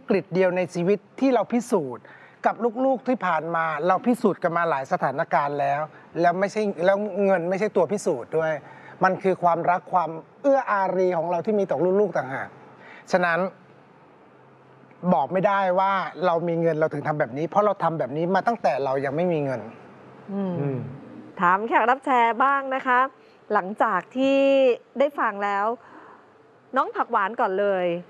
กฤตเดียวในชีวิตที่เราพิสูจน์กับลูกๆที่ผ่านมาเราพิสูจน์กันมาหลายสถานการณ์แล้วไม่ใช่แล้วเงินไม่ใช่ตัวพิสูจน์ด้วยมันคือความรักความเอื้ออารีของเราที่มีต่อลูกๆต่างหากฉะนั้นบอกไม่ได้ว่าเรามีเงินเราถึงทำแบบนี้เพราะเราทำแบบนี้มาตั้งแต่เรายังไม่มีเงินถามแขกรับแชร์บ้างนะคะหลังจากที่ได้ฟังแล้วน้องผักหวานก่อนเลย